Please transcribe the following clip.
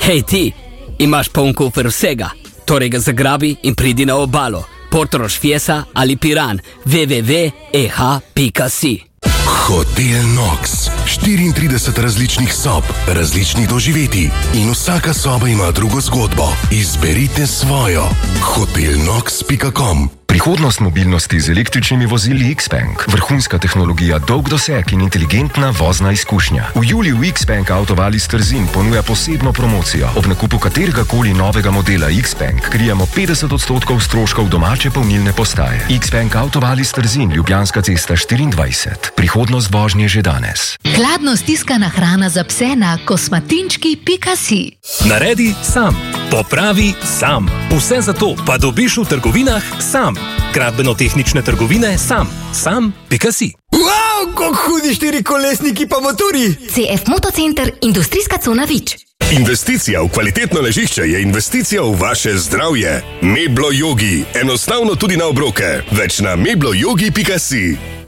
Hej ti, imaš poln kufer vsega, torej ga zagrabi in pridi na obalo. Portorož, Fiesa ali Piran, www.eh.si. Hotel Nox. 34 različnih sob, različnih doživetij in vsaka soba ima drugo zgodbo. Izberite svojo. hotelnox.com. Prihodnost mobilnosti z električnimi vozili Xpeng. Vrhunska tehnologija, dolg doseg in inteligentna vozna izkušnja. V juliju Xpeng Autovali Trzin ponuja posebno promocijo. Ob nakupu kateregakoli novega modela Xpeng krijemo 50% stroškov domače polnilne postaje. Xpeng Autovali Trzin, Ljubljanska cesta 24. Prihodnost vožnje že danes. Hladno stiskana hrana za pse na kosmatinčki.si. Naredi sam. Popravi sam. Vse za to pa dobiš v trgovinah sam. Gradbeno-tehnične trgovine sam. Sam.si. Wow, kako hudi štirikolesniki pa motori! CF Motocenter, industrijska cona Vič. Investicija v kvalitetno ležišče je investicija v vaše zdravje. Meblo Yogi. Enostavno tudi na obroke. Več na mebloyogi.si.